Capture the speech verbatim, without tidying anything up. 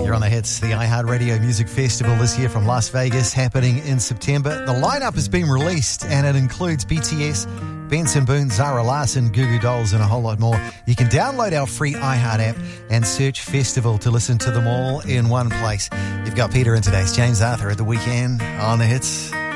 You're on the hits, the iHeartRadio Music Festival this year from Las Vegas, happening in September. The lineup has been released and it includes B T S, Benson Boone, Zara Larsson, Goo Goo Dolls and a whole lot more. You can download our free iHeart app and search Festival to listen to them all in one place. You've got Peter in today's James Arthur at the weekend on the hits.